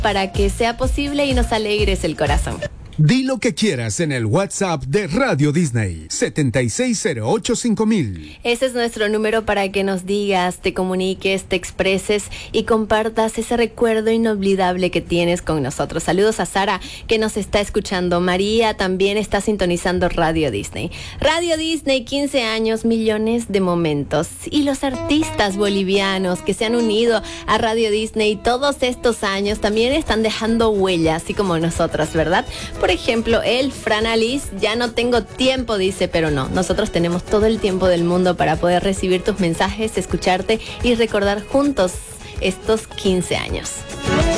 para que sea posible y nos alegres el corazón. Di lo que quieras en el WhatsApp de Radio Disney, 76085000. Ese es nuestro número para que nos digas, te comuniques, te expreses y compartas ese recuerdo inolvidable que tienes con nosotros. Saludos a Sara, que nos está escuchando. María también está sintonizando Radio Disney. Radio Disney, 15 años, millones de momentos. Y los artistas bolivianos que se han unido a Radio Disney todos estos años también están dejando huella, así como nosotros, ¿verdad? Por ejemplo, Fran Alice, ya no tengo tiempo, dice, pero no, nosotros tenemos todo el tiempo del mundo para poder recibir tus mensajes, escucharte y recordar juntos estos 15 años.